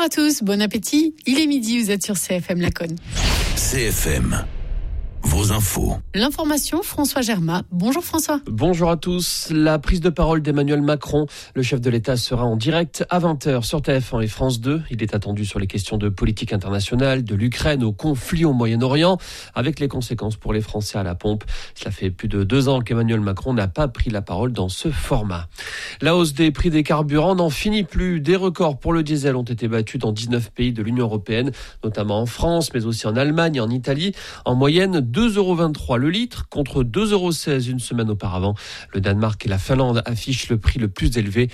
à tous, bon appétit. Il est midi, vous êtes sur CFM Laconne. CFM, vos infos. L'information, François Germain. Bonjour François. Bonjour à tous. La prise de parole d'Emmanuel Macron. Le chef de l'État sera en direct à 20h sur TF1 et France 2. Il est attendu sur les questions de politique internationale, de l'Ukraine au conflit au Moyen-Orient, avec les conséquences pour les Français à la pompe. Cela fait plus de 2 ans qu'Emmanuel Macron n'a pas pris la parole dans ce format. La hausse des prix des carburants n'en finit plus. Des records pour le diesel ont été battus dans 19 pays de l'Union européenne, notamment en France, mais aussi en Allemagne et en Italie. En moyenne, 2,23 € le litre contre 2,16 € une semaine auparavant. Le Danemark et la Finlande affichent le prix le plus élevé,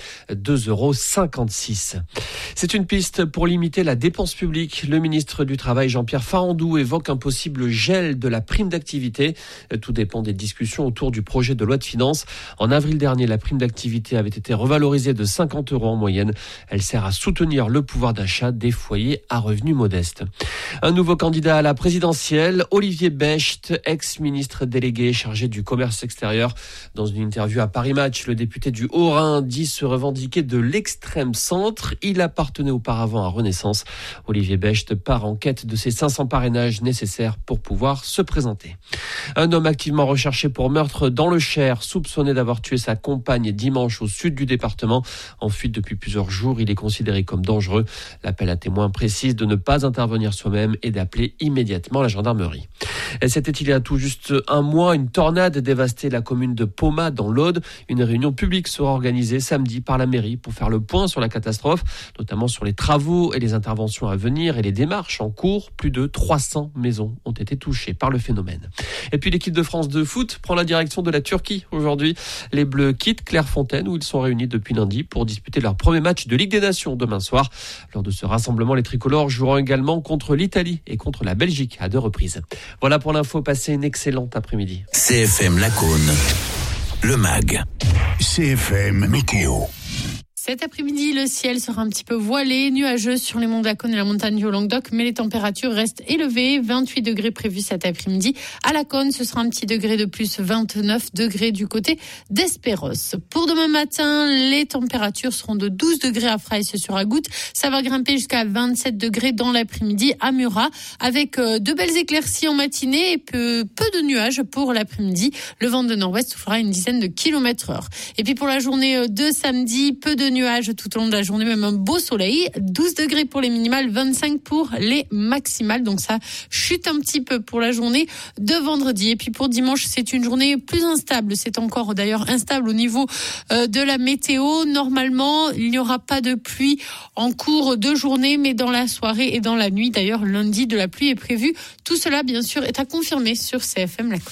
2,56 €. C'est une piste pour limiter la dépense publique. Le ministre du Travail, Jean-Pierre Farandou, évoque un possible gel de la prime d'activité. Tout dépend des discussions autour du projet de loi de finances. En avril dernier, la prime d'activité avait été revalorisée de 50 € en moyenne. Elle sert à soutenir le pouvoir d'achat des foyers à revenus modestes. Un nouveau candidat à la présidentielle, Olivier Becht, ex-ministre délégué chargé du commerce extérieur. Dans une interview à Paris Match, le député du Haut-Rhin dit se revendiquer de l'extrême centre. Il appartenait auparavant à Renaissance. Olivier Becht part en quête de ses 500 parrainages nécessaires pour pouvoir se présenter. Un homme activement recherché pour meurtre dans le Cher, soupçonné d'avoir tué sa compagne dimanche au sud du département. En fuite depuis plusieurs jours, il est considéré comme dangereux. L'appel à témoins précise de ne pas intervenir soi-même et d'appeler immédiatement la gendarmerie. Et c'était il y a tout juste un mois, une tornade dévastait la commune de Poma dans l'Aude. Une réunion publique sera organisée samedi par la mairie pour faire le point sur la catastrophe, notamment sur les travaux et les interventions à venir et les démarches en cours. Plus de 300 maisons ont été touchées par le phénomène. Et puis l'équipe de France de foot prend la direction de la Turquie aujourd'hui. Les Bleus quittent Clairefontaine où ils sont réunis depuis lundi pour disputer leur premier match de Ligue des Nations demain soir. Lors de ce rassemblement, les tricolores joueront également contre l'Italie et contre la Belgique à 2 reprises. Voilà pour l'info, passez une excellente après-midi. CFM Laconne, le MAG. CFM Météo. Cet après-midi, le ciel sera un petit peu voilé, nuageux sur les monts de Laconne et la montagne du Languedoc, mais les températures restent élevées. 28 degrés prévus cet après-midi. À Laconne, ce sera un petit degré de plus, 29 degrés du côté d'Espéros. Pour demain matin, les températures seront de 12 degrés à Fraisse-sur-Agoutte. Ça va grimper jusqu'à 27 degrés dans l'après-midi à Murat, avec de belles éclaircies en matinée et peu de nuages pour l'après-midi. Le vent de nord-ouest soufflera une dizaine de km/h. Et puis pour la journée de samedi, peu de nuages tout au long de la journée, même un beau soleil. 12 degrés pour les minimales, 25 pour les maximales. Donc ça chute un petit peu pour la journée de vendredi. Et puis pour dimanche, c'est une journée plus instable. C'est encore d'ailleurs instable au niveau de la météo. Normalement, il n'y aura pas de pluie en cours de journée, mais dans la soirée et dans la nuit. D'ailleurs, lundi, de la pluie est prévue. Tout cela, bien sûr, est à confirmer sur CFM Laconne.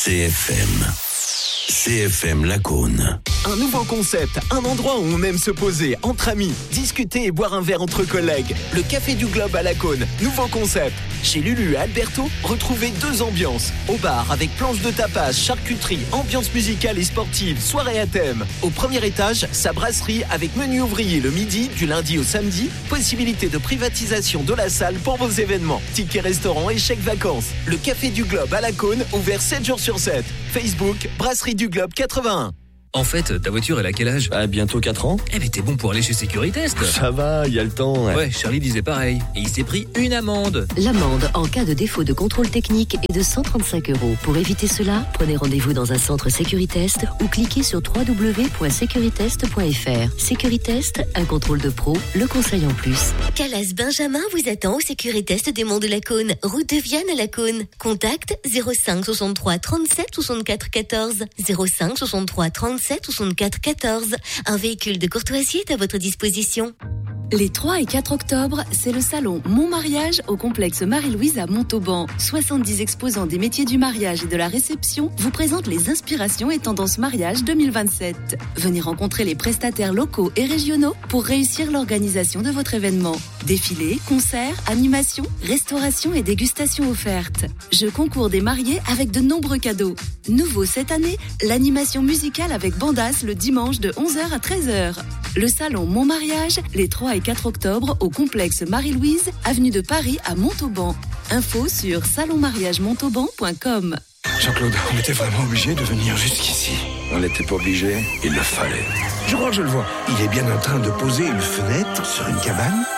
CFM Laconne. Un nouveau concept, un endroit où on aime se poser entre amis, discuter et boire un verre entre collègues. Le Café du Globe à Laconne, nouveau concept. Chez Lulu et Alberto, retrouvez 2 ambiances. Au bar avec planche de tapas, charcuterie, ambiance musicale et sportive, soirée à thème. Au premier étage, sa brasserie avec menu ouvrier le midi, du lundi au samedi. Possibilité de privatisation de la salle pour vos événements. Tickets restaurant et chèques vacances. Le Café du Globe à Laconne, ouvert 7 jours sur 7. Facebook, Brasserie du Globe 81. En fait, ta voiture, elle a quel âge ? Bientôt 4 ans. Mais t'es bon pour aller chez Sécuritest. Ça va, il y a le temps. Ouais, Charlie disait pareil. Et il s'est pris une amende. L'amende en cas de défaut de contrôle technique est de 135 €. Pour éviter cela, prenez rendez-vous dans un centre Sécuritest ou cliquez sur www.securitest.fr. Sécuritest, un contrôle de pro, le conseil en plus. Calas Benjamin vous attend au Sécuritest des Monts de Laconne, route de Vienne à Laconne. Contact 05 63 37 64 14. 05 63 37 64 14. Un véhicule de courtoisie est à votre disposition. Les 3 et 4 octobre, c'est le salon Mon Mariage au complexe Marie-Louise à Montauban. 70 exposants des métiers du mariage et de la réception vous présentent les inspirations et tendances mariage 2027. Venez rencontrer les prestataires locaux et régionaux pour réussir l'organisation de votre événement. Défilés, concerts, animations, restauration et dégustations offertes. Jeux concours des mariés avec de nombreux cadeaux. Nouveau cette année, l'animation musicale avec Bandas le dimanche de 11h à 13h. Le salon Mon Mariage, les 3 et 4 octobre au complexe Marie-Louise, avenue de Paris à Montauban. Info sur salonmariagemontauban.com. Jean-Claude, on était vraiment obligé de venir jusqu'ici. On n'était pas obligé, il le fallait. Je crois que je le vois. Il est bien en train de poser une fenêtre sur une cabane.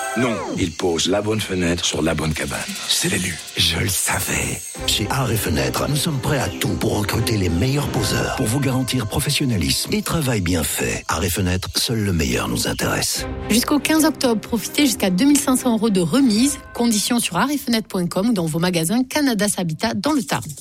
Non, il pose la bonne fenêtre sur la bonne cabane. C'est l'élu. Je le savais. Chez Art et Fenêtre, nous sommes prêts à tout pour recruter les meilleurs poseurs, pour vous garantir professionnalisme et travail bien fait. Art et Fenêtre, seul le meilleur nous intéresse. Jusqu'au 15 octobre, profitez jusqu'à 2500 € de remise. Conditions sur artetfenêtre.com ou dans vos magasins Canada Habitat dans le Tarn.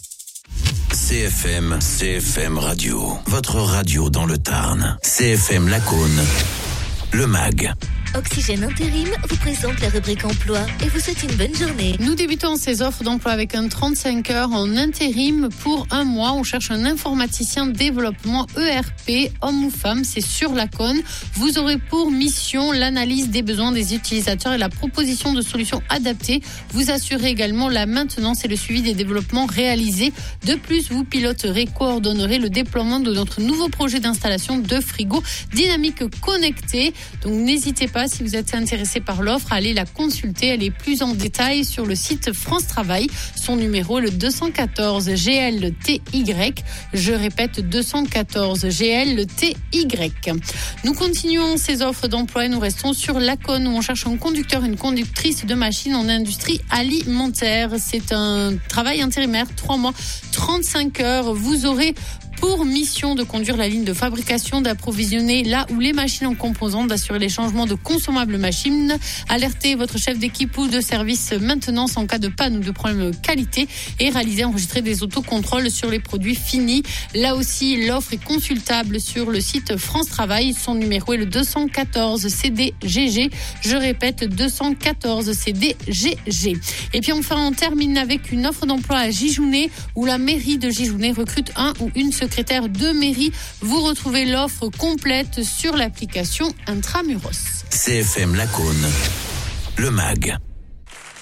CFM Radio. Votre radio dans le Tarn. CFM Lacaune. Le MAG. Oxygène Intérim vous présente la rubrique emploi et vous souhaite une bonne journée. Nous débutons ces offres d'emploi avec un 35 heures en intérim pour un mois. On cherche un informaticien développement ERP, homme ou femme, c'est sur Lacaune. Vous aurez pour mission l'analyse des besoins des utilisateurs et la proposition de solutions adaptées. Vous assurez également la maintenance et le suivi des développements réalisés. De plus, vous piloterez, coordonnerez le déploiement de notre nouveau projet d'installation de frigo dynamique connecté. Donc n'hésitez pas, si vous êtes intéressé par l'offre, allez la consulter. Elle est plus en détail sur le site France Travail. Son numéro est le 214 GLTY. Je répète, 214 GLTY. Nous continuons ces offres d'emploi et nous restons sur Lacaune où on cherche un conducteur et une conductrice de machine en industrie alimentaire. C'est un travail intérimaire, 3 mois, 35 heures. Vous aurez pour mission de conduire la ligne de fabrication, d'approvisionner là où les machines en composants, d'assurer les changements de consommables machines, alerter votre chef d'équipe ou de service maintenance en cas de panne ou de problème de qualité et réaliser, enregistrer des autocontrôles sur les produits finis. Là aussi, l'offre est consultable sur le site France Travail. Son numéro est le 214 CDGG. Je répète, 214 CDGG. Et puis enfin, on termine avec une offre d'emploi à Gijounet où la mairie de Gijounet recrute un ou une secrétaire de mairie. Vous retrouvez l'offre complète sur l'application Intramuros. CFM Lacaune. Le MAG.